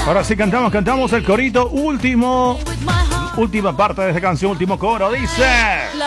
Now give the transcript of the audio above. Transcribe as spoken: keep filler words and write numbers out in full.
Ahora sí cantamos, cantamos el corito último. Última parte de esta canción, último coro, dice...